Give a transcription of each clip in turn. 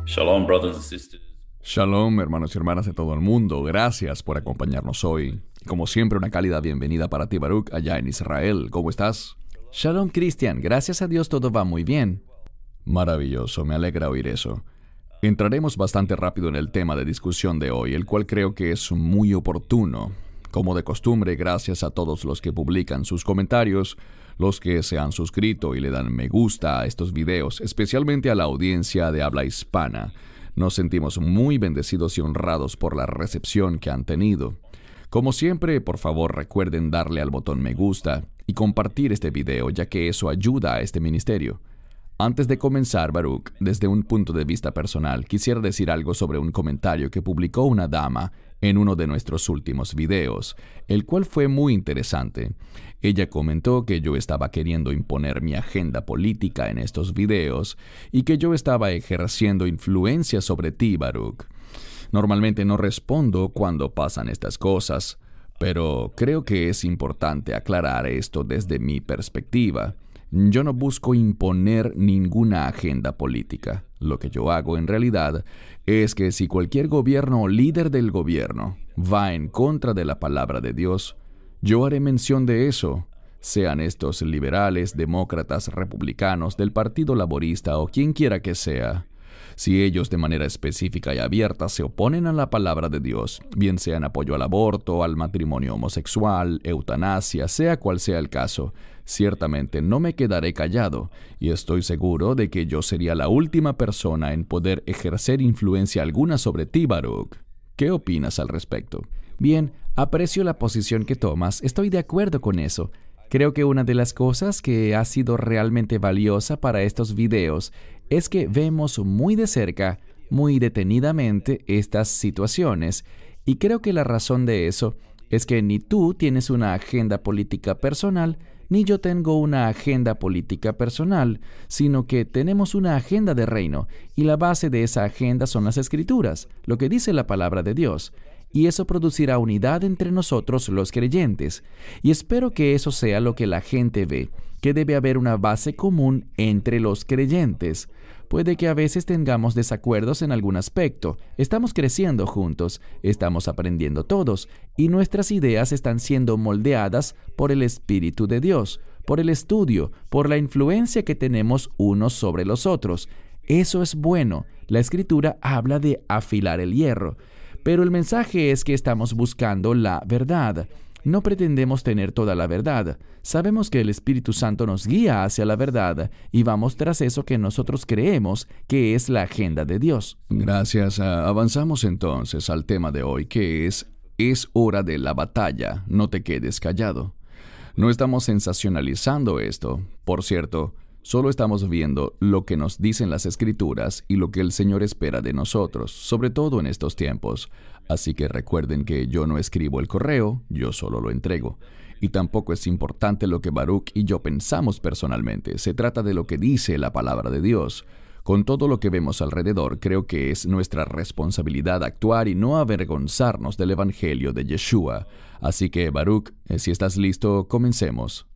Shalom, brothers and sisters. Shalom, hermanos y hermanas de todo el mundo. Gracias por acompañarnos hoy. Y como siempre, una cálida bienvenida para ti, Baruch, allá en Israel. ¿Cómo estás? Shalom, Cristian. Gracias a Dios todo va muy bien. Maravilloso, me alegra oír eso. Entraremos bastante rápido en el tema de discusión de hoy, el cual creo que es muy oportuno. Como de costumbre, gracias a todos los que publican sus comentarios, los que se han suscrito y le dan me gusta a estos videos, especialmente a la audiencia de habla hispana. Nos sentimos muy bendecidos y honrados por la recepción que han tenido. Como siempre, por favor recuerden darle al botón me gusta y compartir este video, ya que eso ayuda a este ministerio. Antes de comenzar, Baruch, desde un punto de vista personal, quisiera decir algo sobre un comentario que publicó una dama en uno de nuestros últimos videos, el cual fue muy interesante. Ella comentó que yo estaba queriendo imponer mi agenda política en estos videos y que yo estaba ejerciendo influencia sobre ti, Baruch. Normalmente no respondo cuando pasan estas cosas, pero creo que es importante aclarar esto desde mi perspectiva. Yo no busco imponer ninguna agenda política. Lo que yo hago en realidad es que si cualquier gobierno o líder del gobierno va en contra de la palabra de Dios, yo haré mención de eso, sean estos liberales, demócratas, republicanos, del Partido Laborista o quien quiera que sea. Si ellos de manera específica y abierta se oponen a la palabra de Dios, bien sea en apoyo al aborto, al matrimonio homosexual, eutanasia, sea cual sea el caso, ciertamente no me quedaré callado, y estoy seguro de que yo sería la última persona en poder ejercer influencia alguna sobre ti, Baruch. ¿Qué opinas al respecto? Bien, aprecio la posición que tomas. Estoy de acuerdo con eso. Creo que una de las cosas que ha sido realmente valiosa para estos videos es que vemos muy de cerca, muy detenidamente estas situaciones, y creo que la razón de eso es que ni tú tienes una agenda política personal, ni yo tengo una agenda política personal, sino que tenemos una agenda de reino, y la base de esa agenda son las Escrituras, lo que dice la palabra de Dios. Y eso producirá unidad entre nosotros los creyentes. Y espero que eso sea lo que la gente ve, que debe haber una base común entre los creyentes. Puede que a veces tengamos desacuerdos en algún aspecto. Estamos creciendo juntos, estamos aprendiendo todos, y nuestras ideas están siendo moldeadas por el Espíritu de Dios, por el estudio, por la influencia que tenemos unos sobre los otros. Eso es bueno. La Escritura habla de afilar el hierro. Pero el mensaje es que estamos buscando la verdad. No pretendemos tener toda la verdad. Sabemos que el Espíritu Santo nos guía hacia la verdad y vamos tras eso que nosotros creemos que es la agenda de Dios. Gracias. Avanzamos entonces al tema de hoy, que es hora de la batalla. No te quedes callado. No estamos sensacionalizando esto. Por cierto, solo estamos viendo lo que nos dicen las Escrituras y lo que el Señor espera de nosotros, sobre todo en estos tiempos. Así que recuerden que yo no escribo el correo, yo solo lo entrego. Y tampoco es importante lo que Baruch y yo pensamos personalmente. Se trata de lo que dice la palabra de Dios. Con todo lo que vemos alrededor, creo que es nuestra responsabilidad actuar y no avergonzarnos del Evangelio de Yeshua. Así que, Baruch, si estás listo, comencemos.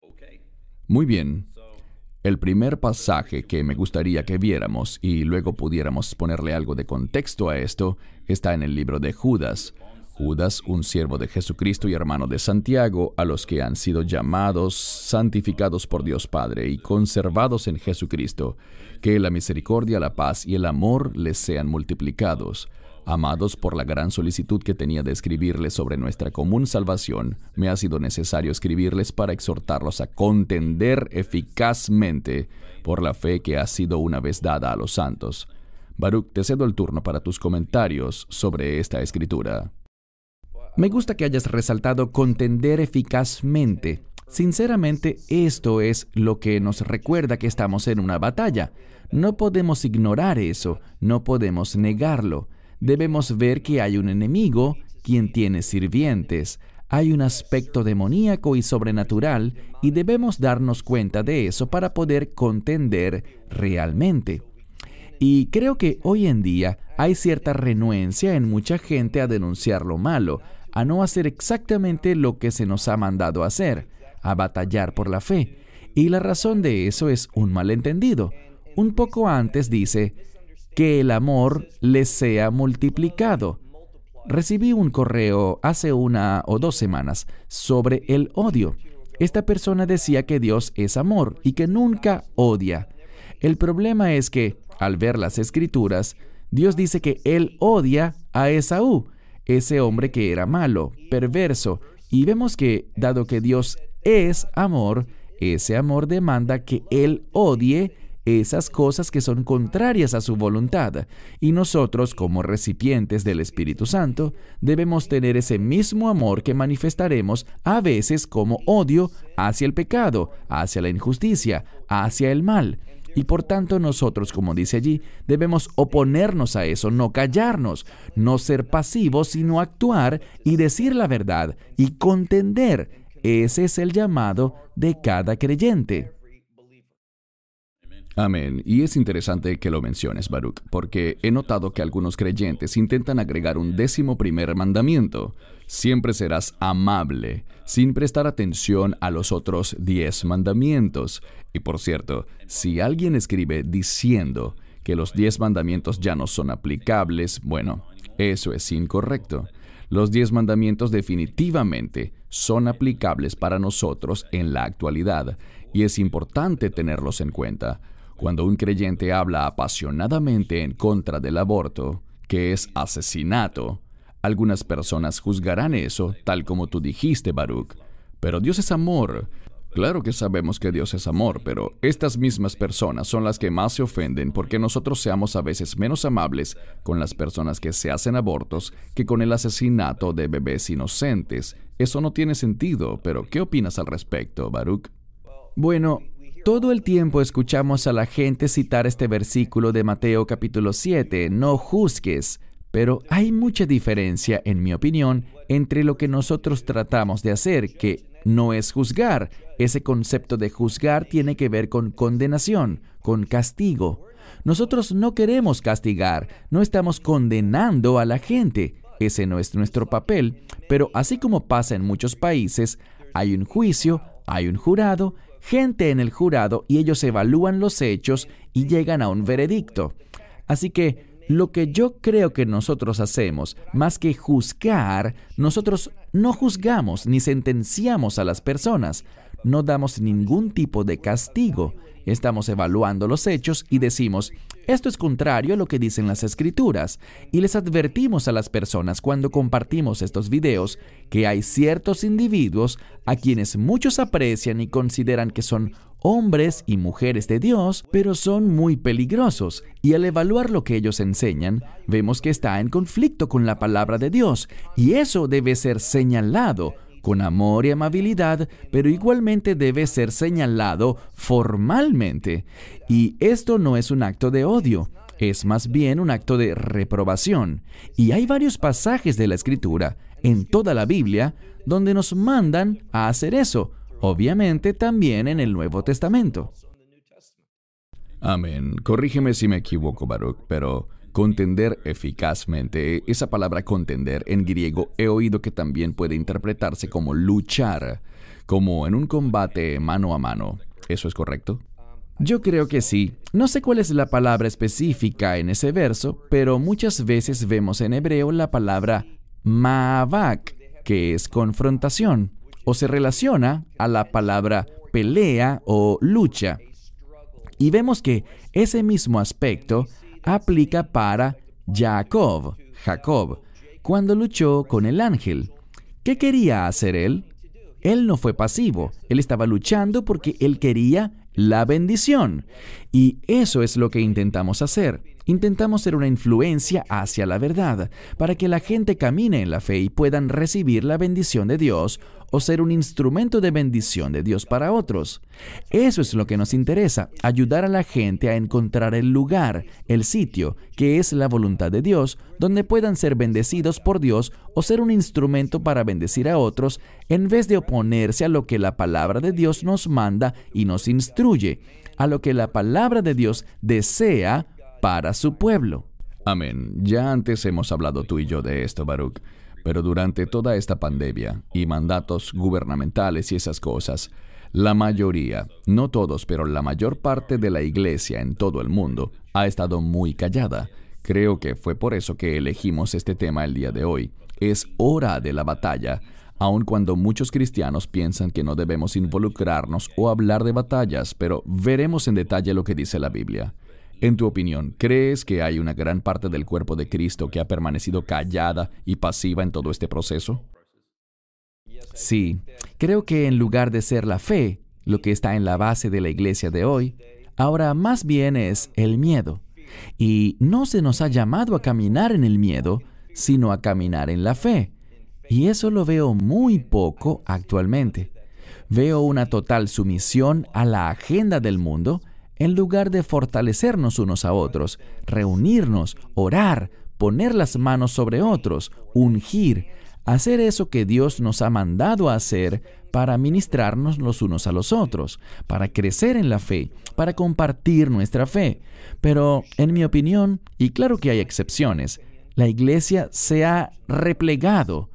Muy bien. El primer pasaje que me gustaría que viéramos y luego pudiéramos ponerle algo de contexto a esto está en el libro de Judas. Judas, un siervo de Jesucristo y hermano de Santiago, a los que han sido llamados, santificados por Dios Padre y conservados en Jesucristo, que la misericordia, la paz y el amor les sean multiplicados. Amados, por la gran solicitud que tenía de escribirles sobre nuestra común salvación, me ha sido necesario escribirles para exhortarlos a contender eficazmente por la fe que ha sido una vez dada a los santos. Baruch, te cedo el turno para tus comentarios sobre esta escritura. Me gusta que hayas resaltado contender eficazmente. Sinceramente, esto es lo que nos recuerda que estamos en una batalla. No podemos ignorar eso, no podemos negarlo. Debemos ver que hay un enemigo, quien tiene sirvientes. Hay un aspecto demoníaco y sobrenatural, y debemos darnos cuenta de eso para poder contender realmente. Y creo que hoy en día hay cierta renuencia en mucha gente a denunciar lo malo, a no hacer exactamente lo que se nos ha mandado hacer, a batallar por la fe. Y la razón de eso es un malentendido. Un poco antes dice, que el amor les sea multiplicado. Recibí un correo hace 1 o 2 semanas sobre el odio. Esta persona decía que Dios es amor y que nunca odia. El problema es que, al ver las Escrituras, Dios dice que Él odia a Esaú, ese hombre que era malo, perverso, y vemos que, dado que Dios es amor, ese amor demanda que Él odie esas cosas que son contrarias a su voluntad. Y nosotros, como recipientes del Espíritu Santo, debemos tener ese mismo amor que manifestaremos a veces como odio hacia el pecado, hacia la injusticia, hacia el mal. Y por tanto nosotros, como dice allí, debemos oponernos a eso, no callarnos, no ser pasivos, sino actuar y decir la verdad y contender. Ese es el llamado de cada creyente. Amén. Y es interesante que lo menciones, Baruch, porque he notado que algunos creyentes intentan agregar un 11º mandamiento. Siempre serás amable, sin prestar atención a los otros 10 mandamientos. Y por cierto, si alguien escribe diciendo que los 10 mandamientos ya no son aplicables, bueno, eso es incorrecto. Los 10 mandamientos definitivamente son aplicables para nosotros en la actualidad, y es importante tenerlos en cuenta. Cuando un creyente habla apasionadamente en contra del aborto, que es asesinato, algunas personas juzgarán eso, tal como tú dijiste, Baruch. Pero Dios es amor. Claro que sabemos que Dios es amor, pero estas mismas personas son las que más se ofenden porque nosotros seamos a veces menos amables con las personas que se hacen abortos que con el asesinato de bebés inocentes. Eso no tiene sentido, pero ¿qué opinas al respecto, Baruch? Bueno, todo el tiempo escuchamos a la gente citar este versículo de Mateo capítulo 7, no juzgues, pero hay mucha diferencia, en mi opinión, entre lo que nosotros tratamos de hacer, que no es juzgar. Ese concepto de juzgar tiene que ver con condenación, con castigo. Nosotros no queremos castigar, no estamos condenando a la gente. Ese no es nuestro papel, pero así como pasa en muchos países, hay un juicio, hay un jurado, gente en el jurado y ellos evalúan los hechos y llegan a un veredicto. Así que lo que yo creo que nosotros hacemos, más que juzgar, nosotros no juzgamos ni sentenciamos a las personas, no damos ningún tipo de castigo. Estamos evaluando los hechos y decimos, esto es contrario a lo que dicen las Escrituras. Y les advertimos a las personas cuando compartimos estos videos que hay ciertos individuos a quienes muchos aprecian y consideran que son hombres y mujeres de Dios, pero son muy peligrosos. Y al evaluar lo que ellos enseñan, vemos que está en conflicto con la palabra de Dios. Y eso debe ser señalado con amor y amabilidad, pero igualmente debe ser señalado formalmente. Y esto no es un acto de odio, es más bien un acto de reprobación. Y hay varios pasajes de la Escritura, en toda la Biblia, donde nos mandan a hacer eso, obviamente también en el Nuevo Testamento. Amén. Corrígeme si me equivoco, Baruch, pero contender eficazmente, esa palabra contender en griego he oído que también puede interpretarse como luchar, como en un combate mano a mano. ¿Eso es correcto? Yo creo que sí. No sé cuál es la palabra específica en ese verso, pero muchas veces vemos en hebreo la palabra ma'avak, que es confrontación, o se relaciona a la palabra pelea o lucha. Y vemos que ese mismo aspecto aplica para Jacob, cuando luchó con el ángel. ¿Qué quería hacer él? Él no fue pasivo, él estaba luchando porque él quería la bendición. Y eso es lo que intentamos hacer. Intentamos ser una influencia hacia la verdad, para que la gente camine en la fe y puedan recibir la bendición de Dios o ser un instrumento de bendición de Dios para otros. Eso es lo que nos interesa, ayudar a la gente a encontrar el lugar, el sitio, que es la voluntad de Dios, donde puedan ser bendecidos por Dios o ser un instrumento para bendecir a otros, en vez de oponerse a lo que la palabra de Dios nos manda y nos instruye, a lo que la palabra de Dios desea para su pueblo. Amén. Ya antes hemos hablado tú y yo de esto, Baruch. Pero durante toda esta pandemia y mandatos gubernamentales y esas cosas, La mayoría, no todos, pero la mayor parte de la iglesia en todo el mundo ha estado muy callada. Creo que fue por eso que elegimos este tema el día de hoy. Es hora de la batalla, aun cuando muchos cristianos piensan que no debemos involucrarnos o hablar de batallas, pero veremos en detalle lo que dice la Biblia. En tu opinión, ¿crees que hay una gran parte del cuerpo de Cristo que ha permanecido callada y pasiva en todo este proceso? Sí, creo que en lugar de ser la fe, lo que está en la base de la iglesia de hoy, ahora más bien es el miedo. Y no se nos ha llamado a caminar en el miedo, sino a caminar en la fe. Y eso lo veo muy poco actualmente. Veo una total sumisión a la agenda del mundo en lugar de fortalecernos unos a otros, reunirnos, orar, poner las manos sobre otros, ungir, hacer eso que Dios nos ha mandado a hacer para ministrarnos los unos a los otros, para crecer en la fe, para compartir nuestra fe. Pero, en mi opinión, y claro que hay excepciones, la iglesia se ha replegado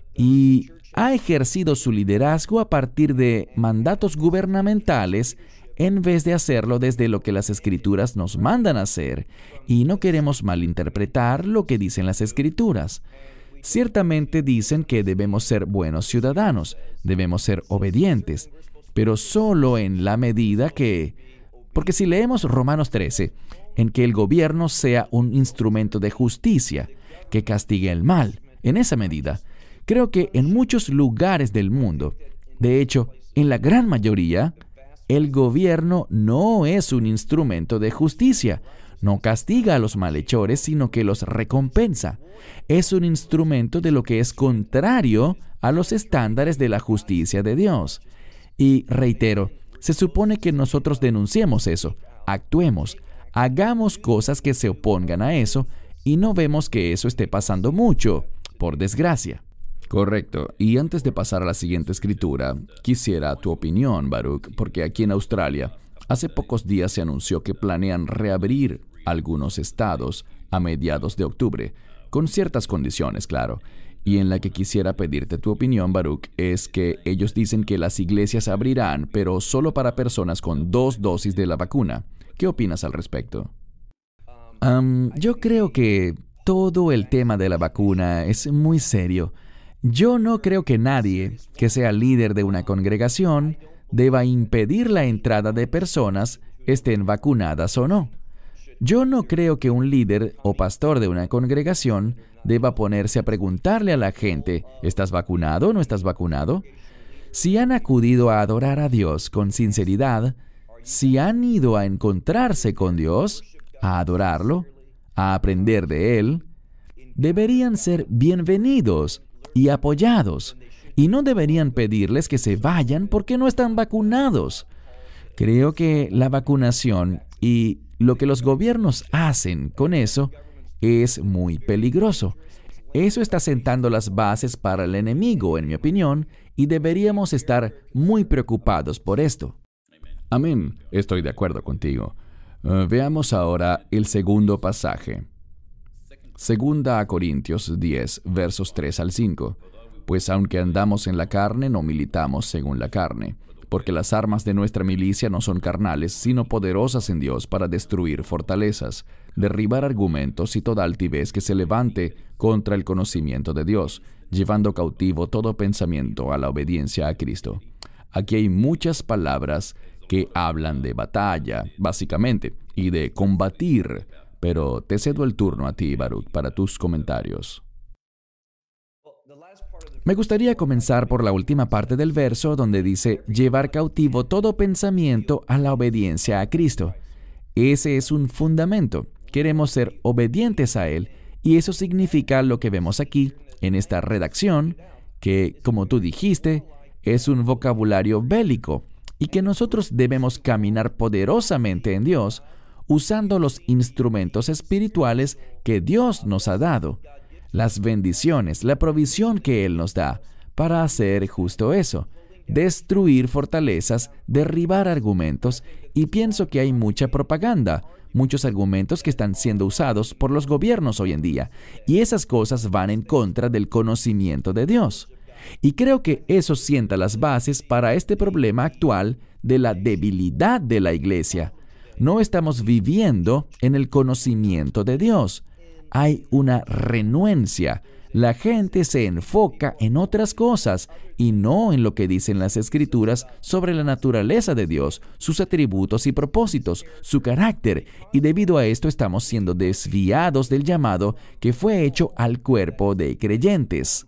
y ha ejercido su liderazgo a partir de mandatos gubernamentales en vez de hacerlo desde lo que las Escrituras nos mandan a hacer, y no queremos malinterpretar lo que dicen las Escrituras. Ciertamente dicen que debemos ser buenos ciudadanos, debemos ser obedientes, pero solo en la medida que... Porque si leemos Romanos 13, en que el gobierno sea un instrumento de justicia, que castigue el mal, en esa medida, creo que en muchos lugares del mundo, de hecho, en la gran mayoría, el gobierno no es un instrumento de justicia. No castiga a los malhechores, sino que los recompensa. Es un instrumento de lo que es contrario a los estándares de la justicia de Dios. Y reitero, se supone que nosotros denunciemos eso, actuemos, hagamos cosas que se opongan a eso, y no vemos que eso esté pasando mucho, por desgracia. Correcto. Y antes de pasar a la siguiente escritura, quisiera tu opinión, Baruch, porque aquí en Australia, hace pocos días se anunció que planean reabrir algunos estados a mediados de octubre, con ciertas condiciones, claro. Y en la que quisiera pedirte tu opinión, Baruch, es que ellos dicen que las iglesias abrirán, pero solo para personas con 2 dosis de la vacuna. ¿Qué opinas al respecto? Yo creo que todo el tema de la vacuna es muy serio. Yo no creo que nadie que sea líder de una congregación deba impedir la entrada de personas, estén vacunadas o no. Yo no creo que un líder o pastor de una congregación deba ponerse a preguntarle a la gente, ¿estás vacunado o no estás vacunado? Si han acudido a adorar a Dios con sinceridad, si han ido a encontrarse con Dios, a adorarlo, a aprender de Él, deberían ser bienvenidos y apoyados, y no deberían pedirles que se vayan porque no están vacunados. Creo que la vacunación y lo que los gobiernos hacen con eso es muy peligroso. Eso está sentando las bases para el enemigo, en mi opinión, y deberíamos estar muy preocupados por esto. Amén. Estoy de acuerdo contigo. Veamos ahora el segundo pasaje. 2 Corintios 10, versos 3 al 5. Pues aunque andamos en la carne, no militamos según la carne, porque las armas de nuestra milicia no son carnales, sino poderosas en Dios para destruir fortalezas, derribar argumentos y toda altivez que se levante contra el conocimiento de Dios, llevando cautivo todo pensamiento a la obediencia a Cristo. Aquí hay muchas palabras que hablan de batalla, básicamente, y de combatir, pero te cedo el turno a ti, Baruch, para tus comentarios. Me gustaría comenzar por la última parte del verso donde dice, llevar cautivo todo pensamiento a la obediencia a Cristo. Ese es un fundamento. Queremos ser obedientes a Él, y eso significa lo que vemos aquí, en esta redacción, que, como tú dijiste, es un vocabulario bélico, y que nosotros debemos caminar poderosamente en Dios, usando los instrumentos espirituales que Dios nos ha dado, las bendiciones, la provisión que Él nos da, para hacer justo eso, destruir fortalezas, derribar argumentos, y pienso que hay mucha propaganda, muchos argumentos que están siendo usados por los gobiernos hoy en día, y esas cosas van en contra del conocimiento de Dios. Y creo que eso sienta las bases para este problema actual de la debilidad de la iglesia. No estamos viviendo en el conocimiento de Dios. Hay una renuencia. La gente se enfoca en otras cosas y no en lo que dicen las Escrituras sobre la naturaleza de Dios, sus atributos y propósitos, su carácter, y debido a esto estamos siendo desviados del llamado que fue hecho al cuerpo de creyentes.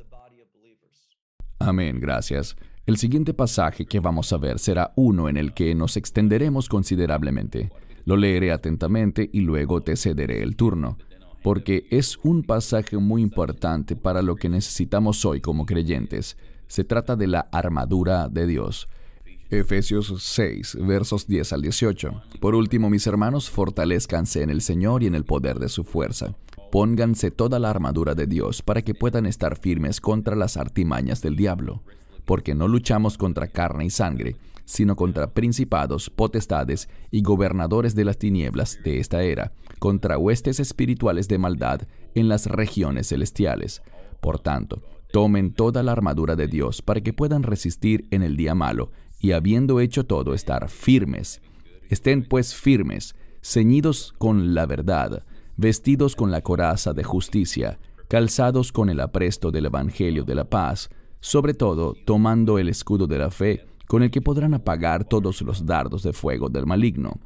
Amén, gracias. El siguiente pasaje que vamos a ver será uno en el que nos extenderemos considerablemente. Lo leeré atentamente y luego te cederé el turno, porque es un pasaje muy importante para lo que necesitamos hoy como creyentes. Se trata de la armadura de Dios. Efesios 6, versos 10 al 18. Por último, mis hermanos, fortalezcanse en el Señor y en el poder de su fuerza. Pónganse toda la armadura de Dios para que puedan estar firmes contra las artimañas del diablo. Porque no luchamos contra carne y sangre, sino contra principados, potestades y gobernadores de las tinieblas de esta era, contra huestes espirituales de maldad en las regiones celestiales. Por tanto, tomen toda la armadura de Dios para que puedan resistir en el día malo, y habiendo hecho todo, estar firmes. Estén pues firmes, ceñidos con la verdad, vestidos con la coraza de justicia, calzados con el apresto del evangelio de la paz, sobre todo tomando el escudo de la fe, con el que podrán apagar todos los dardos de fuego del maligno.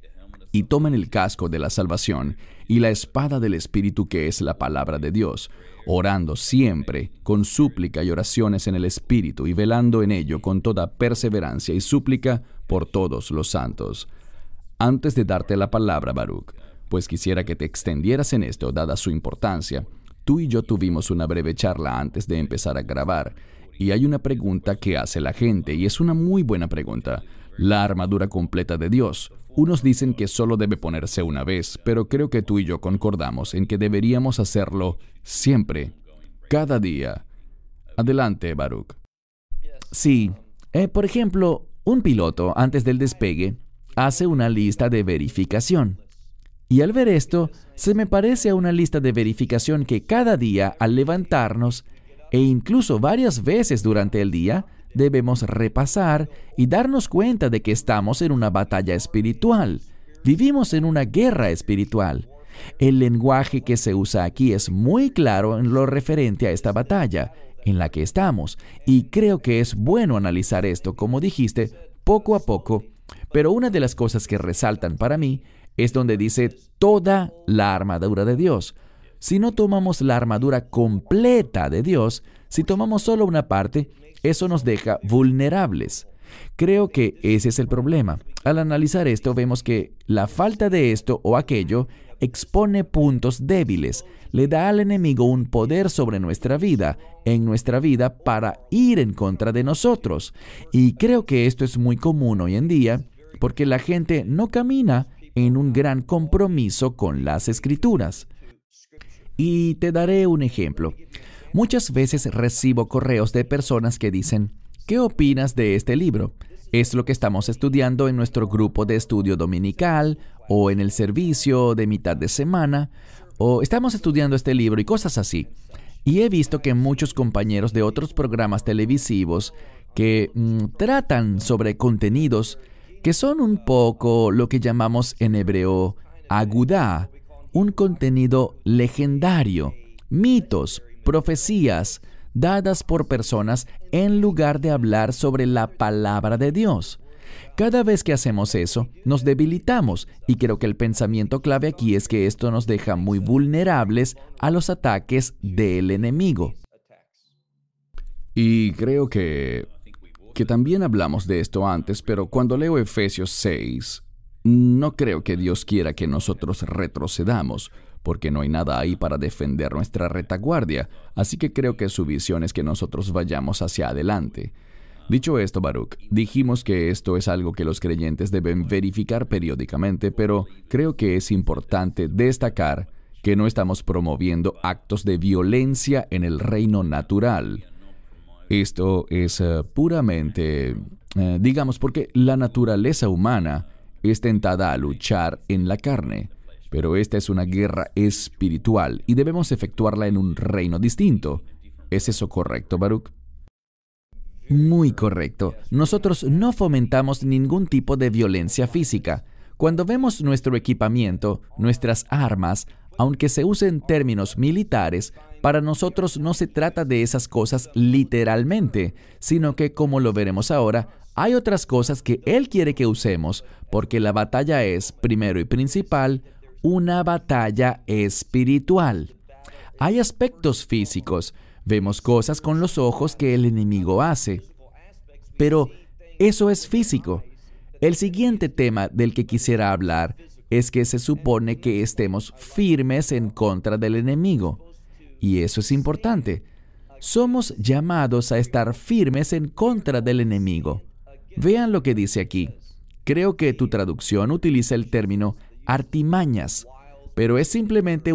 Y tomen el casco de la salvación y la espada del Espíritu, que es la palabra de Dios, orando siempre con súplica y oraciones en el Espíritu, y velando en ello con toda perseverancia y súplica por todos los santos. Antes de darte la palabra, Baruch, pues quisiera que te extendieras en esto, dada su importancia. Tú y yo tuvimos una breve charla antes de empezar a grabar, y hay una pregunta que hace la gente, y es una muy buena pregunta. La armadura completa de Dios. Unos dicen que solo debe ponerse una vez, pero creo que tú y yo concordamos en que deberíamos hacerlo siempre, cada día. Adelante, Baruch. Sí. Por ejemplo, un piloto, antes del despegue, hace una lista de verificación. Y al ver esto, se me parece a una lista de verificación que cada día, al levantarnos, e incluso varias veces durante el día, debemos repasar y darnos cuenta de que estamos en una batalla espiritual. Vivimos en una guerra espiritual. El lenguaje que se usa aquí es muy claro en lo referente a esta batalla en la que estamos, y creo que es bueno analizar esto, como dijiste, poco a poco, pero una de las cosas que resaltan para mí es donde dice toda la armadura de Dios. Si no tomamos la armadura completa de Dios, si tomamos solo una parte, eso nos deja vulnerables. Creo que ese es el problema. Al analizar esto, vemos que la falta de esto o aquello expone puntos débiles, le da al enemigo un poder sobre nuestra vida, en nuestra vida, para ir en contra de nosotros. Y creo que esto es muy común hoy en día, porque la gente no camina en un gran compromiso con las Escrituras. Y te daré un ejemplo. Muchas veces recibo correos de personas que dicen, ¿qué opinas de este libro? Es lo que estamos estudiando en nuestro grupo de estudio dominical, o en el servicio de mitad de semana, o estamos estudiando este libro y cosas así. Y he visto que muchos compañeros de otros programas televisivos que tratan sobre contenidos que son un poco lo que llamamos en hebreo agudá, un contenido legendario, mitos, profecías dadas por personas en lugar de hablar sobre la palabra de Dios. Cada vez que hacemos eso, nos debilitamos, y creo que el pensamiento clave aquí es que esto nos deja muy vulnerables a los ataques del enemigo. Y creo que también hablamos de esto antes, pero cuando leo Efesios 6, no creo que Dios quiera que nosotros retrocedamos, porque no hay nada ahí para defender nuestra retaguardia, así que creo que su visión es que nosotros vayamos hacia adelante. Dicho esto, Baruch, dijimos que esto es algo que los creyentes deben verificar periódicamente, pero creo que es importante destacar que no estamos promoviendo actos de violencia en el reino natural. Esto es puramente, digamos, porque la naturaleza humana es tentada a luchar en la carne, pero esta es una guerra espiritual y debemos efectuarla en un reino distinto. ¿Es eso correcto, Baruch? Muy correcto. Nosotros no fomentamos ningún tipo de violencia física. Cuando vemos nuestro equipamiento, nuestras armas, aunque se usen términos militares, para nosotros no se trata de esas cosas literalmente, sino que, como lo veremos ahora, hay otras cosas que Él quiere que usemos, porque la batalla es, primero y principal, una batalla espiritual. Hay aspectos físicos. Vemos cosas con los ojos que el enemigo hace. Pero eso es físico. El siguiente tema del que quisiera hablar es que se supone que estemos firmes en contra del enemigo. Y eso es importante. Somos llamados a estar firmes en contra del enemigo. Vean lo que dice aquí. Creo que tu traducción utiliza el término artimañas, pero es simplemente